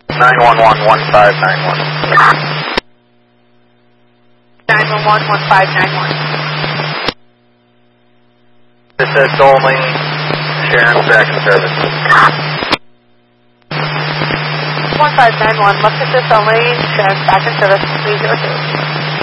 911-1591. 911-1591. This is Dolman, Sharon, back in service. 1591, Muscat only, Sharon, back in service, 302.